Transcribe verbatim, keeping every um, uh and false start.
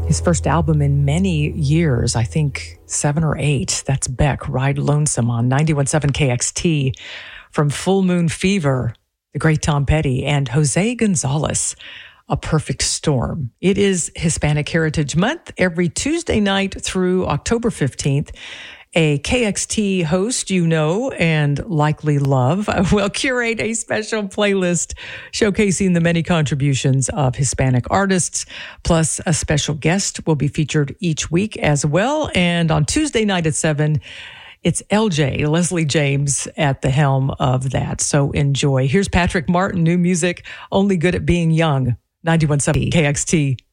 His first album in many years, I think seven or eight. That's Beck, Ride Lonesome on ninety-one point seven K X T. From Full Moon Fever, the great Tom Petty, and Jose Gonzalez, A Perfect Storm. It is Hispanic Heritage Month every Tuesday night through October fifteenth. A K X T host you know and likely love will curate a special playlist showcasing the many contributions of Hispanic artists. Plus, a special guest will be featured each week as well. And on Tuesday night at seven, it's L J, Leslie James, at the helm of that. So enjoy. Here's Patrick Martin, new music, Only Good at Being Young, ninety-one point seven K X T.